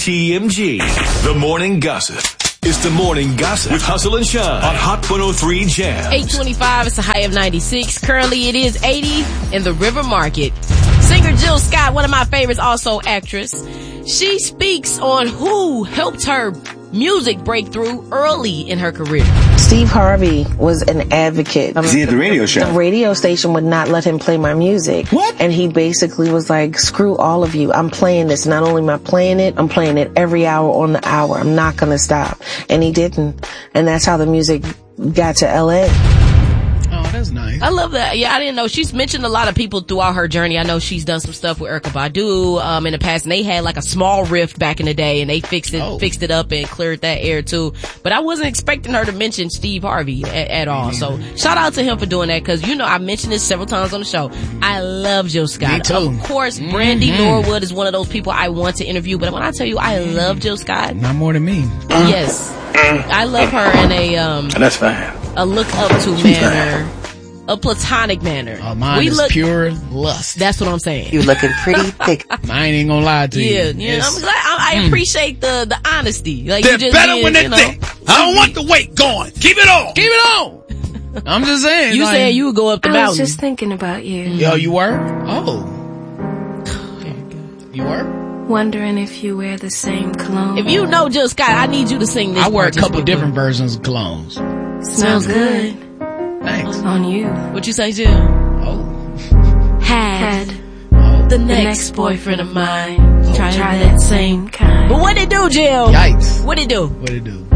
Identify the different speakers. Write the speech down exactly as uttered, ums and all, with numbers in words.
Speaker 1: T M G, The Morning Gossip. It's The Morning Gossip with Hustle and Shine on Hot one oh three Jams.
Speaker 2: eight twenty-five, it's a high of ninety-six. Currently, it is eighty in the River Market. Singer Jill Scott, one of my favorites, also actress. She speaks on who helped her music breakthrough early in her career.
Speaker 3: Steve Harvey was an advocate.
Speaker 4: Is he at the radio show?
Speaker 3: The radio station would not let him play my music.
Speaker 4: What?
Speaker 3: And he basically was like, screw all of you. I'm playing this. Not only am I playing it, I'm playing it every hour on the hour. I'm not going to stop. And he didn't. And that's how the music got to L A.
Speaker 5: Oh, that's nice.
Speaker 2: I love that. Yeah, I didn't know. She's mentioned a lot of people throughout her journey. I know she's done some stuff with Erykah Badu um, in the past, and they had like a small rift back in the day, and they fixed it,
Speaker 5: oh.
Speaker 2: fixed it up and cleared that air too. But I wasn't expecting her to mention Steve Harvey at, at all. So shout out to him for doing that, because you know I mentioned this several times on the show. I love Jill Scott.
Speaker 5: Me too.
Speaker 2: Of course, Brandy mm-hmm. Norwood is one of those people I want to interview. But when I tell you I love Jill Scott,
Speaker 5: not more than me.
Speaker 2: Yes, I love her in a um.
Speaker 4: That's fine.
Speaker 2: A look up to manner. A platonic manner.
Speaker 5: Oh, mine
Speaker 2: we
Speaker 5: is
Speaker 2: look,
Speaker 5: pure lust.
Speaker 2: That's what I'm saying.
Speaker 6: You looking pretty thick.
Speaker 5: I ain't even gonna lie to you.
Speaker 2: Yeah, yeah. I'm glad, I, I
Speaker 5: mm.
Speaker 2: appreciate the the honesty. Like,
Speaker 7: they're
Speaker 2: you just
Speaker 7: better
Speaker 2: being,
Speaker 7: when they're
Speaker 2: you know,
Speaker 7: thick. I don't want the weight going. Keep it on.
Speaker 5: Keep it on. I'm just saying.
Speaker 2: You
Speaker 5: like,
Speaker 2: saying you would go up the
Speaker 8: I
Speaker 2: mountain.
Speaker 8: was just thinking about you.
Speaker 5: Yo, you were? Oh. You were?
Speaker 8: Wondering if you wear the same cologne.
Speaker 2: If you know Jill Scott, I need you to sing this.
Speaker 5: I wear a couple
Speaker 2: part.
Speaker 5: different versions of colognes.
Speaker 8: Smells good.
Speaker 5: Thanks.
Speaker 8: On you.
Speaker 2: What you say, Jill?
Speaker 5: Oh.
Speaker 8: Had.
Speaker 5: Oh.
Speaker 2: The
Speaker 8: The
Speaker 2: next,
Speaker 8: next
Speaker 2: boyfriend of mine.
Speaker 8: Try, try that same kind.
Speaker 2: But what it do, Jill?
Speaker 5: Yikes.
Speaker 2: What it do?
Speaker 5: What it do?